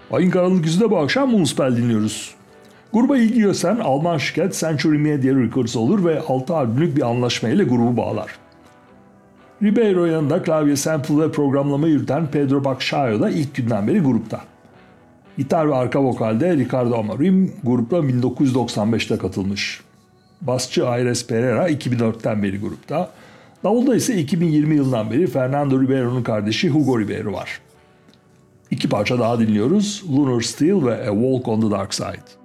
Ayın karanlık yüzünde bu akşam Moonspell dinliyoruz. Gruba ilgi gösteren Alman şirket Century Media Records olur ve 6 albümlük bir anlaşma ile grubu bağlar. Ribeiro yanında klavye, sample ve programlama yürüten Pedro Bacshayo da ilk günden beri grupta. Gitar ve arka vokalde Ricardo Amorim grupla 1995'te katılmış. Basçı Aires Pereira 2004'ten beri grupta. Davulda ise 2020 yılından beri Fernando Ribeiro'nun kardeşi Hugo Ribeiro var. İki parça daha dinliyoruz. Lunar Steel ve A Walk on the Dark Side.